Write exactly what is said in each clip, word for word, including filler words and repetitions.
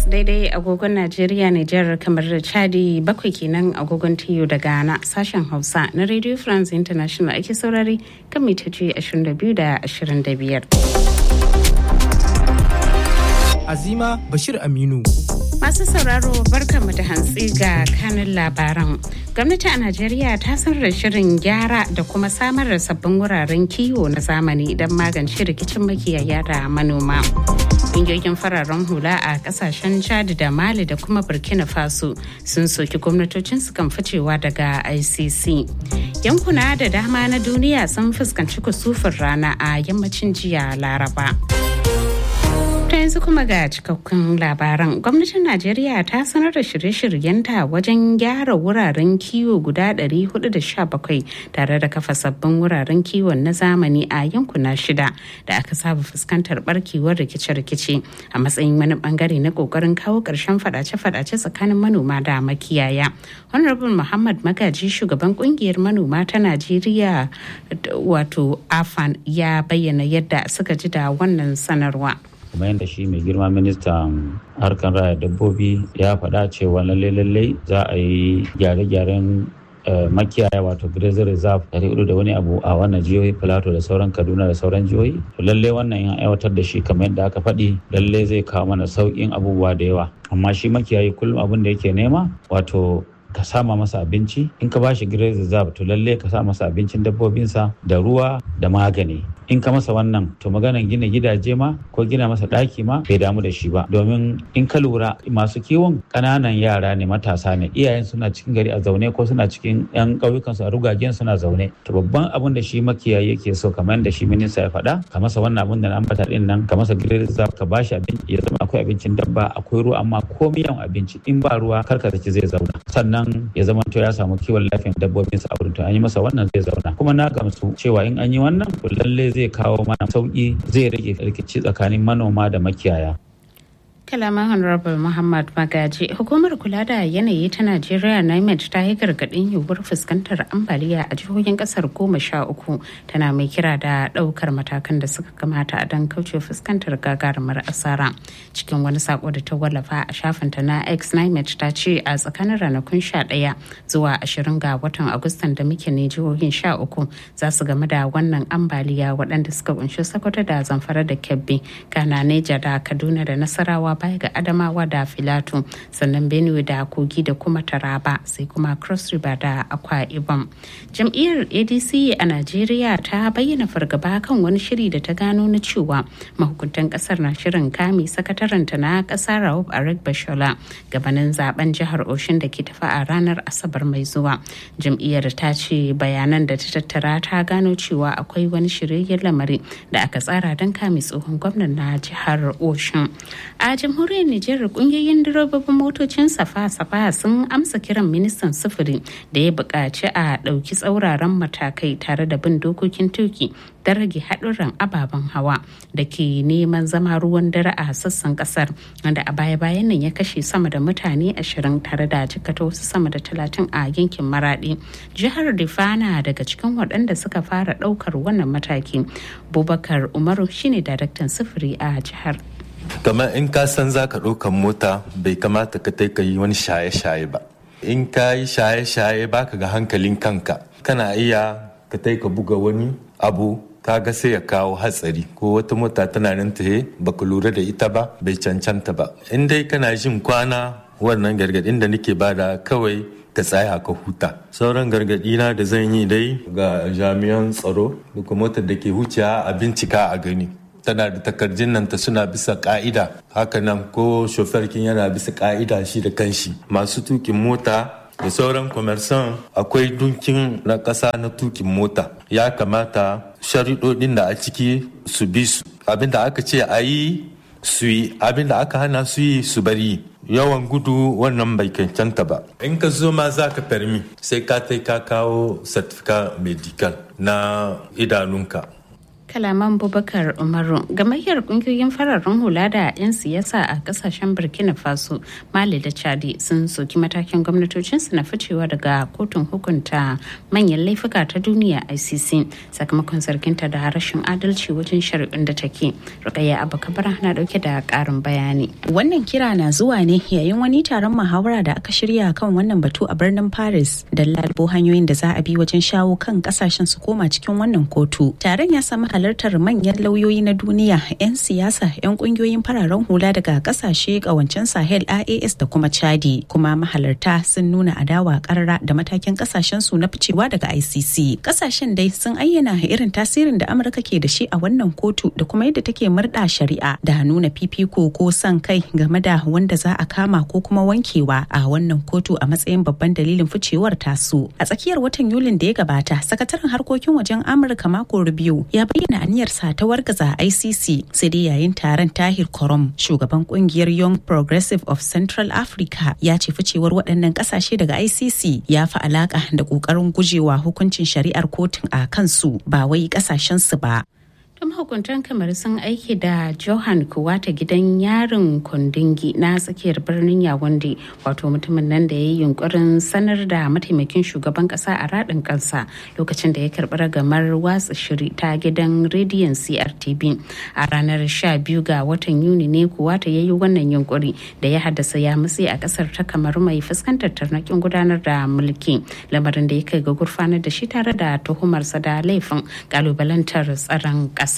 takwas daidai agogon Najeriya, Nijar, kamar da Chadi, bakwai kenan agogon Tiyo da Ghana. Sashen Hausa na Radio France International ake saurari kan mitoci ashirin da biyu da ashirin da biyar. Azima Bashir Aminu. Masu sauraro barkanmu da hantsi ga kanin labaran. Gwamnati a Najeriya ta sanar da shirin gyara da kuma samar da sabbin wuraren kiwo na zamani don magance rikicin makiyaya da manoma. Ƙungiyoyin fararen hula a ƙasashen Chad da Mali da kuma Burkina Faso sun soki gwamnatocin su kan ficewa daga I C C. Yankuna da dama na duniya sun fuskanci kusufin rana a yammacin jiya Laraba. Ta yanzu kuma ga cikakkun labaran. Gwamnatin Najeriya ta sanar da shirye-shiryenta wajen gyara wuraren kiwo guda ɗari hudu da sha bakwai tare da kafa sabbin wuraren kiwon na zamani a yankuna shida da aka saba fuskantar barkewar rikice-rikice a matsayin wani bangare na kokarin kawo ƙarshen fadace-fadace tsakanin manoma da makiyaya. Honorable Muhammad Magaji, shugaban kungiyar manoma ta Najeriya wato A F A N, ya bayyana yadda suka ji da wannan sanarwa. Kuma yadda shi mai girma ministan harkar raya dabbobi ya faɗa cewa lalle-lalle za a yi gyare-gyaren makiyaya wato grazing reserve ɗari hudu da wani abu a wannan jihohi Plateau da sauran Kaduna da sauran jihohi. To lalle wannan ya aiwatar da shi kamar yadda aka faɗi, lalle zai kawo mana sauƙin abubuwa da yawa. Amma shi makiyayi kullum abin da yake nema wato ka sama masa abinci. In ka bashi grazing reserve to lalle ka sa masa abincin dabbobinsa da ruwa da magani. In ka masa wannan to maganan gina gidaje ma ko gina masa ɗaki ma bai damu da shi ba, domin in ka lura masu kiwon ƙananan yara ne, matasa ne, iyayen suna cikin gari a zaune ko suna cikin yan ƙauyukan su a rugagen suna zaune. To babban abin da shi makiyayi yake so kamar yadda shi minista ya faɗa, ka masa wannan abin da na ambata din nan, ka masa grazing, ka bashi abinci ya zama akwai abincin dabba, akwai ruwa, amma komai yawan abinci in ba ruwa karka zaci zai zauna. Sannan ya zama to ya samu kiwon lafiyar dabbobinsa a wurin, to an yi masa wannan zai zauna. Kuma na gamsu cewa in an yi wannan to lalle zai kawo mana sauki, zai rage rikici tsakanin manoma da makiyaya. Kalaman Honorable Muhammad Magaji. Hukumar kula da yanayi ta Najeriya NIMET ta yi gargaɗin yiwuwar fuskantar ambaliya a jihohin ƙasar goma sha uku, tana mai kira da ɗaukar matakan da suka kamata don kauce fuskantar gagarumar asara. Cikin wani sako da ta wallafa a shafinta na X, NIMET ta ce a tsakanin ranakun sha ɗaya zuwa ashirin ga watan Agustan da muke ne jihohin sha uku za su game da wannan ambaliya, waɗanda suka kunshi Sokoto da Zamfara da Kebbi, Ghana, Neja da Kaduna da Nasarawa, baya ga Adamawa da Filato, sannan Benue da Kogi da kuma Taraba, sai kuma Cross River da Akwa Ibom. Jam'iyyar A D C a Najeriya ta bayyana fargaba kan wani shiri da ta gano na cewa mahukuntan kasar na shirin kame sakataranta na kasa Rauf Aregbesola gabanin zaben jihar Osun da ke tafi a ranar Asabar mai zuwa. Jam'iyyar ta ce bayanan da ta tattara ta gano cewa akwai wani shirye lamari da aka tsara don kame tsohon gwamnan na jihar Osun. A jamhuriyar Nijar, kungiyoyin direbobin motocin safa-safa sun amsa kiran ministan sufuri da ya buƙaci a ɗauki tsauraran matakai tare da bin dokokin tuki da rage haɗurran ababen hawa da ke neman zama ruwan dare a sassan ƙasar, wanda a baya-bayan nan ya kashe sama da mutane ashirin tare da jikata wasu sama da talatin a yankin Maraɗi. Jihar Rifana daga cikin waɗanda suka fara ɗaukar wannan mataki. Bubakar Umaru shine daraktan sufuri a jihar. Kamar in ka san za ka ɗaukan mota bai kamata ka tai ka yi wani shaye-shaye ba. In ka yi shaye-shaye ba ka ga hankalin kanka, kana iya ka tai ka buga wani abu kaga sai ya kawo hatsari, ko wata mota tana nan tahe baka lura da ita ba, bai cancanta ba. In dai kana jin kwana, wannan gargadin da nake bada kawai ka tsaya ka huta. Sauran gargadi na da zan yi dai ga jami'an tsaro da kuma motar da ke wucewa a bincika a gani tana da takardun nan ta suna bisa ka'ida, hakanan ko shoferkin yana bisa ka'ida shi da kanshi. Masu tukin mota da sauran commerçant akwai dunkin na ƙasa na tukin mota, ya kamata shariɗoɗin da a ciki su bi su, abinda aka ce a yi su yi, abinda aka hana su yi su bari. Yawan gudu wannan bai cancanta ba. In ka zo ma za ka permi sai ka tai ka kawo certificate medical na idanunka. Kalaman Bubakar Umaru. Gamayyar kungiyoyin fararen hula da 'yan siyasa a kasashen Burkina Faso, Mali da Chadi sun soki matakin gwamnatocinsu na ficewa daga kotun hukunta manyan laifuka ta duniya I C C sakamakon zarginta da rashin adalci wajen shari'un da take. Rukayya Abubakar na dauke da karin bayani. Wannan kira na zuwa ne yayin wani taron muhawara da aka shirya kan wannan batu a birnin Paris da lalbo hanyoyin da za a bi wajen shawo kan kasashen su koma cikin wannan kotu. Taron ya samu halartar manyan lauyoyi na duniya, 'yan siyasa, 'yan kungiyoyin fararen hula daga kasashe kawancen Sahel I A S da kuma Chadi, kuma mahalarta sun nuna adawa karara da matakin kasashen su na ficewa daga I C C. Kasashen dai sun ayyana irin tasirin da Amurka ke da shi a wannan kotu da kuma yadda take murda shari'a da nuna fifiko ko son kai game da wanda za a kama ko kuma wankewa a wannan kotu a matsayin babban dalilin ficewar tasu. A tsakiyar watan Yulin da ya gabata, sakataren harkokin wajen Amurka Marco Rubio ya bayyana aniyarsa ta wargaza I C C, sai dai yayin taron Tahir Korom, shugaban kungiyar Young Progressive of Central Africa, ya ce ficewar waɗannan ƙasashe daga I C C ya fi alaƙa da ƙoƙarin gujewa hukuncin shari'ar kotun a kansu ba wai ƙasashensu ba. Mahukuntan kamar sun aiki da Johan Kuwata gidan yarin Kondingi na tsakiyar birnin Yawunde, wato mutumin nan da ya yi yunkurin sanar da mataimakin shugaban kasa a radin kansa lokacin da ya karbi ragamar watsa shiri ta gidan rediyon C R T V. A ranar sha biyu ga watan Yuni ne Kuwata ya yi wannan yunkuri da ya haddasa ya mutse a kasar ta kamar mai fuskantar tarnakin gudanar da mulki, lamarin da ya kai ga gurfanar da shi tare da tuhumarsa da laifin kalubalantar tsaron kasa.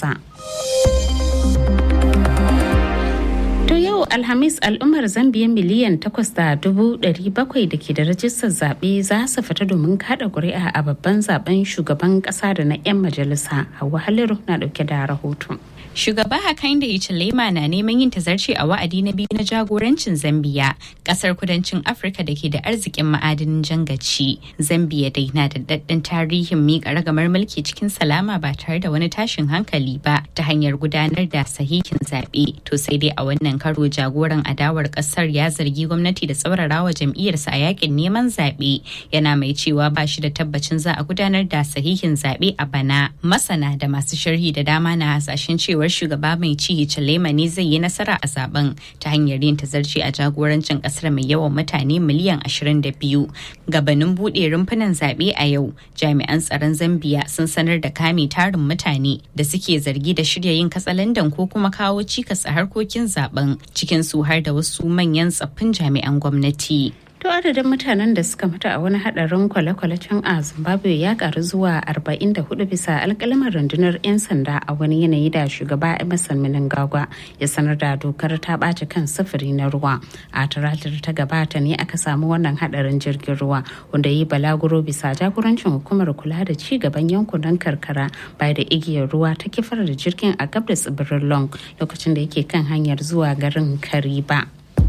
To yau Alhamis al'ummar Zambiya miliyan takwas da dubu ɗari bakwai da ke da rajistar zaɓe za su fita domin kaɗa ƙuri'a a babban zaben shugaban ƙasa da na 'yan majalisa. Hauwa Haliru na ɗauke da rahoton. Shugaba Hakainde Hichilema na neman yin tazarci a wa'adi na biyu na jagorancin Zambiya, kasar kudancin Afirka da ke da arzikin ma'adinin jangaci. Zambiya dai na da daɗin tarihin miƙa ragamar mulki cikin salama ba tare da wani tashin hankali ba ta hanyar gudanar da sahihin zaɓe. To sai dai a wannan karo jagoran adawar ƙasar ya zargi gwamnati da tsaurarawa jam'iyyarsa a yakin neman zaɓe, yana mai cewa ba shi da tabbacin za a gudanar da sahihin zaɓe a bana. Masana da masu sharhi da dama na hasashen cewa shugaba mai ci Hichilema ne zai yi nasara a zaben ta hanyar yin tazarci a jagorancin kasar mai yawan mutane miliyan ashirin da biyu. Gabanin buɗe rumfunan zaɓe a yau, jami'an tsaron Zambiya sun sanar da kame tarin mutane da suke zargi da shirya yin katsalandan ko kuma kawo cikas a harkokin zaben, cikin su har da wasu manyan tsaffin jami'an gwamnati. To adadin mutanen da suka mutu a wani hadarin kwale-kwale can a Zimbabwe ya karu zuwa arba'in da hudu bisa alƙalamin rundunar 'yan sanda a wani yanayi da shugaba Emerson Mnangagwa ya sanar da dokar ta ɓaci kan sufuri na ruwa. A talatar ta gabata ne aka samu wannan hadarin jirgin ruwa wanda yi balaguro bisa jagorancin hukumar kula da ci gaban yankunan karkara bai da igiyar ruwa ta kifar da jirgin a gab da tsibirin Long lokacin da yake kan hanyar zuwa garin Kariba.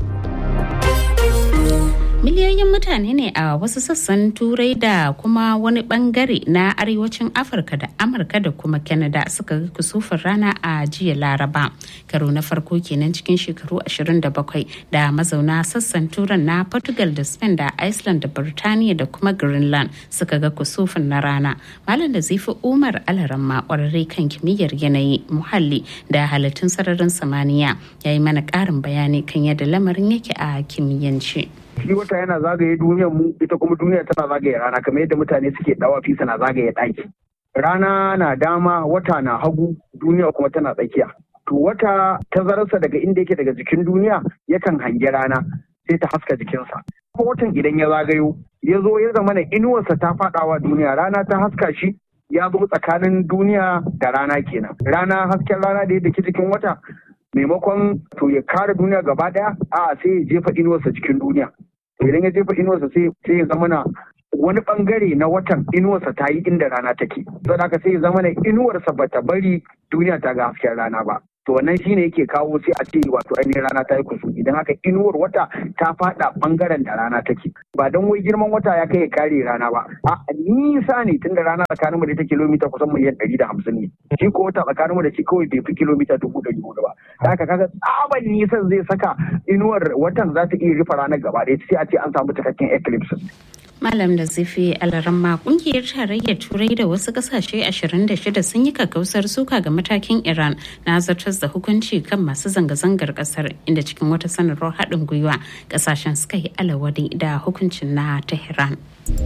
Miliyoyin mutane ne a wasu sassan Turai da kuma wani bangare na arewacin Afirka da Amurka da kuma Canada suka ga kusufin rana a jiya Laraba. Karo na farko kenan cikin shekaru ashirin da bakwai da mazauna sassan Turan na Portugal da Spain da Iceland da Birtaniya da kuma Greenland suka ga kusufin na rana. Malam da Zifi Umar Alaramma, kwararre kan kimiyyar yanayi, muhalli da halittun sararin samaniya, ya yi mana ƙarin bayani kan yadda lamarin yake a kimiyyance. Shi wata yana zagaye duniyar mu, ita kuma duniya tana zagaye rana, kamar yadda mutane suke dawafi suna zagaye ɗaki. Rana na dama, wata na hagu, duniya kuma tana tsakiya. To wata tazararsa daga inda yake daga jikin duniya yakan hangi rana sai ta haska jikinsa. Kuma watan idan ya zagayo ya zo ya zama na inuwarsa ta faɗawa duniya, rana ta haska shi, ya zo tsakanin duniya da rana kenan. Rana, hasken rana da yadda ke jikin wata, maimakon to ya kare duniya gaba daya, a sai ya jefa inuwarsa cikin duniya. Idan ya jefa inuwarsa sai sai ya zama na wani bangare na watan inuwarsa ta yi inda rana take. Don haka sai ya zama na inuwarsa bata bari duniya ta ga hasken rana ba. To wannan shine yake kawo sai a ce wato ainihin rana ta yi kusu. Idan haka inuwar wata ta fada bangaren da rana take. Ba don wai girman wata ya kai ya kare rana ba. A nisa ne tunda rana tsakaninmu da ta kilomita kusan miliyan ɗari da hamsin ne. Shi ko wata tsakaninmu da shi kawai bai fi kilomita dubu ɗari hudu ba. Da haka kaga tsaban nisan zai saka inuwar watan za ta iya rufe ranar gaba ɗaya sai a ce an samu cikakken eclipse. Malam da Zifi Alaramma kungiyar tarayyar Turai da wasu kasashe ashirin da shida sun yi kakkausar suka ga matakin Iran na zartar da hukunci kan masu zanga-zangar kasar, inda cikin wata sanarwar haɗin gwiwa kasashen suka yi alawadi da hukuncin na Tehran.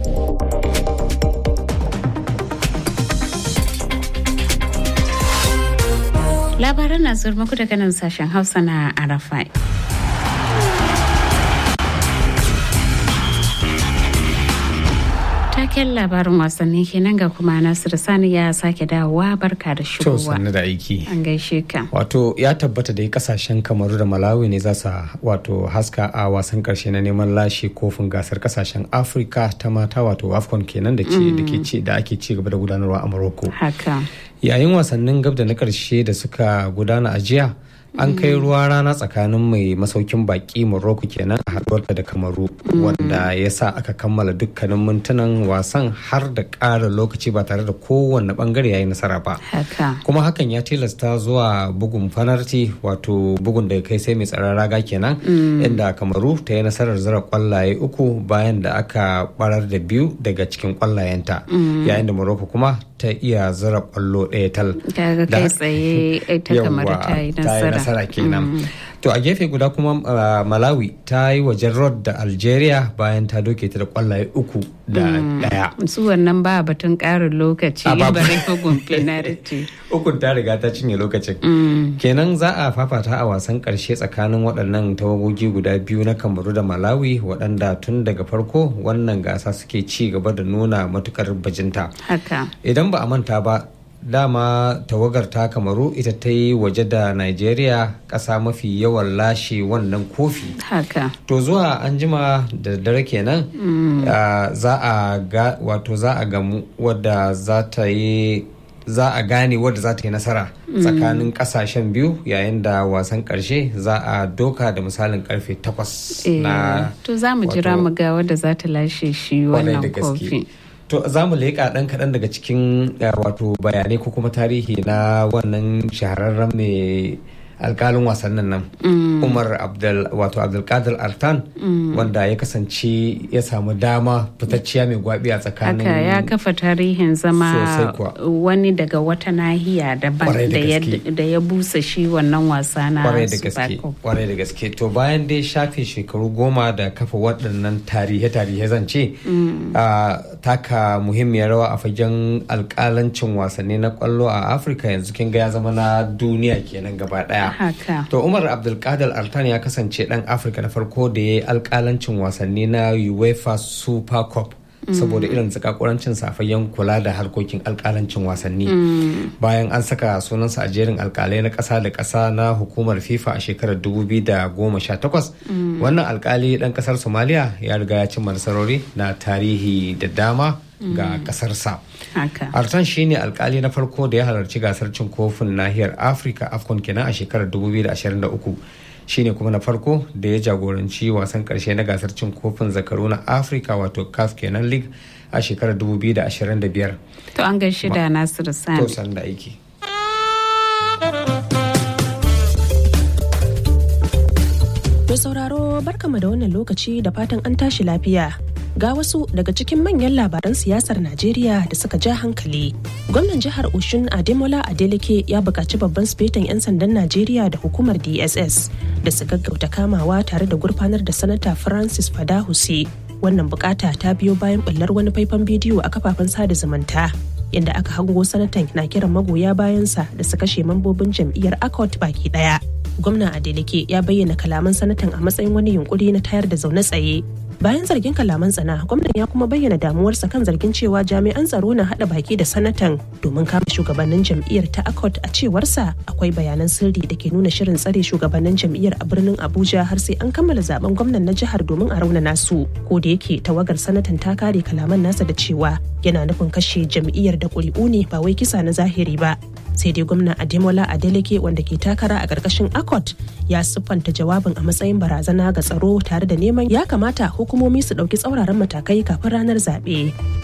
Labaran na zuwa muku daga nan sashen Hausa na Arafai. Taken labarin wasanni kenan ga kuma Nasiru Sani ya sake dawowa. Barka da shigowa. Sannu da aiki. An gaishe ka. Wato ya tabbata da kasashen Kamaru da Malawi ne za su wato haska a wasan karshe na neman lashe kofin gasar kasashen Afirka ta mata wato AFCON kenan da ke da ake ci gaba da gudanarwa a Morocco. Haka. Yayin wasannin gab da na karshe da suka gudana a jiya, an kai ruwa rana tsakanin mai masaukin baki Morocco kenan a haduwarta da Kamaru, wanda ya sa aka kammala dukkanin mintunan wasan har da ƙara lokaci ba tare da kowanne bangare ya yi nasara ba. Kuma hakan ya tilasta zuwa bugun fanarti, wato bugun da kai sai mai tsaron raga kenan, inda Kamaru ta yi nasarar zira kwallaye uku bayan da aka barar da biyu daga cikin kwallayenta, yayin da Morocco kuma ta iya zira kwallo ɗaya tal. Kaga kai tsaye ita Kamaru ta yi nasara. nasara kenan. To a gefe guda kuma uh, Malawi ta yi wajen Rod da Algeria bayan ta doke ta da kwallaye uku da daya. Su wannan ba batun karin lokaci bare bugun penalty. Ukun ta riga ta cinye lokacin. Kenan za a fafata a wasan karshe tsakanin waɗannan tawagogi guda biyu na Kamaru da Malawi, waɗanda tun daga farko wannan gasa suke ci gaba da nuna matukar bajinta. Haka. Idan ba a manta ba, dama tawagar ta Kamaru ita ta yi waje da Nigeria, ƙasa mafi yawan lashe wannan kofi. Haka. To zuwa an jima da dare kenan mm. uh, za a ga wato za a gamu wadda za ta yi za a gane wadda za ta yi nasara mm. tsakanin kasashen biyu, yayin da wasan karshe za a doka da misalin karfe takwas e, na to za mu jira mu ga wadda za ta lashe shi wannan kofi. To za mu leƙa ɗan kaɗan daga cikin wato bayanai ko kuma tarihi na wannan shahararren mai alkalin wasannin nan mm. Umar Abdul wato Abdulkadir Artan mm. wanda ya kasance ya samu dama fitacciya mai gwabi a tsakanin aka ya kafa tarihin zama wani daga wata nahiya daban da ya busa shi wannan wasa na kwarai da gaske kwarai da gaske to bayan dai shafe shekaru goma da kafa waɗannan tarihe-tarihe zan ce mm. uh, taka muhimmiyar rawa a fagen alkalancin wasanni na kwallo a Afirka, yanzu kin ga ya zama na duniya kenan gaba ɗaya. Haka. To Umar Abdulkadir Artan ya kasance dan Afirka na farko da ya yi alkalancin wasanni na UEFA Super Cup mm. saboda irin zakakurancin safayen kula da harkokin alkalancin wasanni. Mm. Bayan an saka sunansa a jerin alkalai na ƙasa da ƙasa na hukumar FIFA a shekarar dubu biyu da goma sha takwas, mm. wannan alkali dan ƙasar Somalia ya riga ya cimma nasarori na tarihi da dama ga kasarsa. Artan shine alkali na farko da ya halarci gasar cin kofin nahiyar Afirka AFCON kenan a shekarar dubu biyu da ashirin da uku. Shine kuma na farko da ya jagoranci wasan karshe na gasar cin kofin zakaru na Afirka wato C A F kenan League a shekarar dubu biyu da ashirin da biyar. To an gaishe da Nasiru Sani. To san da aiki. To sauraro barkama da wannan lokaci da fatan an tashi lafiya. Ga wasu daga cikin manyan labaran siyasar Najeriya da suka ja hankali. Gwamnan jihar Oshun Ademola Adeleke ya buƙaci babban sifetan 'yan sandan Najeriya da hukumar D S S da su gaggauta kamawa tare da gurfanar da sanata Francis Fadahusi. Wannan bukata ta biyo bayan ɓullar wani faifan bidiyo a kafafen sada zumunta, inda aka hango sanatan na kiran magoya bayansa da su kashe mambobin jam'iyyar ACOT baki ɗaya. Gwamna Adeleke ya bayyana kalaman sanatan a matsayin wani yunkuri na tayar da zaune tsaye. Bayan zargin kalaman tsana, gwamnan ya kuma bayyana damuwarsa kan zargin cewa jami'an tsaro na hada baki da sanatan domin kama shugabannin jam'iyyar ta ACOT. A cewarsa akwai bayanan sirri da ke nuna shirin tsare shugabannin jam'iyyar a birnin Abuja har sai an kammala zaben gwamnan na jihar domin a raunana su. Ko da yake tawagar sanatan ta kare kalaman nasa da cewa yana nufin kashe jam'iyyar da ƙuri'u ne ba wai kisa na zahiri ba. Sai dai gwamna Ademola Adeleke wanda ke takara a ƙarƙashin ACOT ya siffanta jawabin a matsayin barazana ga tsaro tare da neman ya kamata hukumomi su ɗauki tsauraran matakai kafin ranar zaɓe. To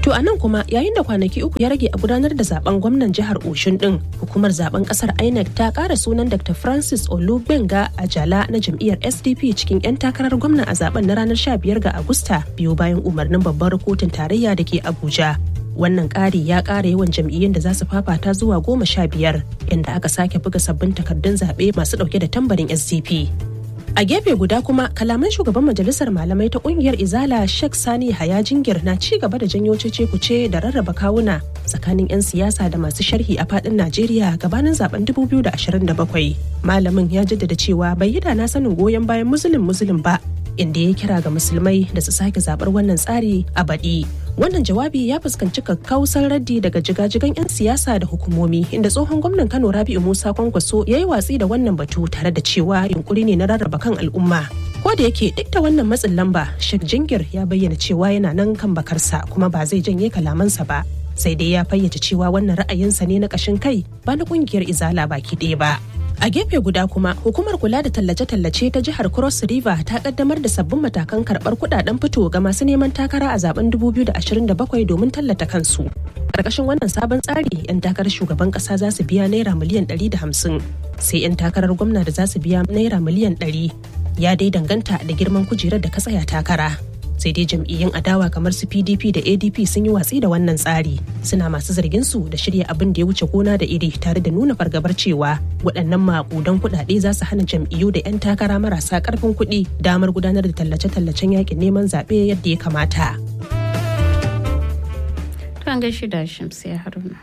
To a nan kuma yayin da kwanaki uku ya rage a gudanar da zaben gwamnan jihar Oshun din, hukumar zaben kasar I N E C ta kara sunan Doctor Francis Olubenga Ajala na jam'iyyar S D P cikin 'yan takarar gwamna a zaben na ranar sha biyar ga Agusta biyo bayan umarnin babbar kotun tarayya da ke Abuja. Wannan ƙari ya ƙara yawan jam'iyyun da za su fafata zuwa goma sha biyar, inda aka sake buga sabbin takardun zaɓe masu ɗauke da tambarin S D P. A gefe guda kuma kalaman shugaban majalisar malamai ta kungiyar Izala Sheikh Sani Haya Jingir na ci gaba da janyo cece-kuce da rarraba kawuna tsakanin 'yan siyasa da masu sharhi a fadin Najeriya gabanin zaben dubu biyu da ashirin da bakwai. Malamin ya jaddada cewa bai yi da na sanin goyon bayan musulun musulun ba, inda ya kira ga musulmai da su sake zabar wannan tsari a baɗi. Wannan jawabi ya fuskanci kakkausar raddi daga jigajigan 'yan siyasa da hukumomi, inda tsohon gwamnan Kano Rabi'u Musa Kwankwaso ya yi watsi da wannan batu tare da cewa yunkuri ne na rarraba kan al'umma. Ko da yake duk da wannan matsin lamba, Sheikh Jingir ya bayyana cewa yana nan kan bakarsa kuma ba zai janye kalamansa ba. Sai dai ya fayyace cewa wannan ra'ayinsa ne na ƙashin kai ba na ƙungiyar Izala baki ɗaya ba. A gefe guda kuma, hukumar kula da tallace-tallace ta jihar Cross River ta kaddamar da sabbin matakan karɓar kuɗaɗen fito ga masu neman takara a zaben dubu biyu da ashirin da bakwai domin tallata kansu. Ƙarƙashin wannan sabon tsari, 'yan takarar shugaban ƙasa za su biya naira miliyan ɗari da hamsin, sai 'yan takarar gwamna da za su biya naira miliyan ɗari. Ya dai danganta da girman kujerar da ka tsaya takara. Sai dai jam'iyyun adawa kamar su P D P da A D P sun yi watsi da wannan tsari, suna masu zargin su da shirya abin da ya wuce gona da iri tare da nuna fargabar cewa waɗannan maƙudan kuɗaɗe za su hana jam'iyyu da 'yan takara marasa ƙarfin kuɗi damar gudanar da tallace-tallacen yakin neman zaɓe yadda ya kamata. Kan gaishe da Shamsiya Haruna.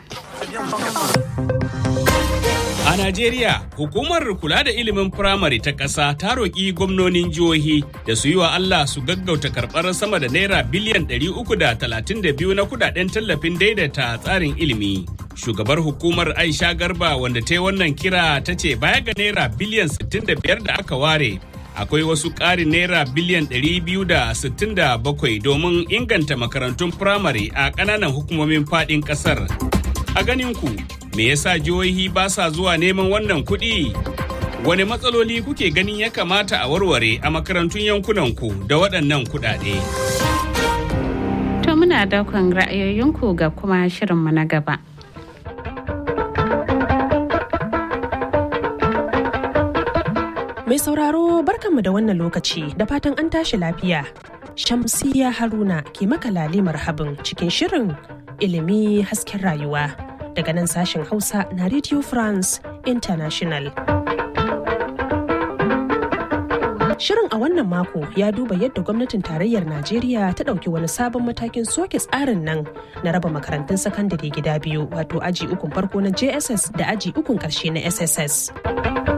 A Najeriya, hukumar kula da ilimin firamare ta ƙasa ta roƙi gwamnonin jihohi da su yi wa Allah su gaggauta karɓar sama da naira biliyan ɗari uku da talatin da biyu na kudaden tallafin daidaita tsarin ilimi. Shugabar hukumar Aisha Garba wanda ta yi wannan kira ta ce baya ga naira biliyan sittin da biyar da aka ware, akwai wasu ƙarin naira biliyan ɗari biyu da sittin da bakwai domin inganta makarantun firamare a ƙananan hukumomin faɗin ƙasar. A ganin ku, me yasa jihohi ba sa zuwa neman wannan kuɗi? Wane matsaloli kuke ganin ya kamata a warware a makarantun yankunanku da waɗannan kuɗaɗe? To muna daukan ra'ayoyinku ga kuma shirinmu na gaba. Mai sauraro barkanmu da wannan lokaci da fatan an tashi lafiya. Shamsiya Haruna ke maka lale marhabin cikin shirin ilimi hasken rayuwa daga nan sashen Hausa na Radio France International. Shirin a wannan mako ya duba yadda gwamnatin tarayyar Najeriya ta ɗauki wani sabon matakin soke tsarin nan na raba makarantun sakandare gida biyu, wato aji ukun farko na J S S da aji ukun ƙarshe na S S S.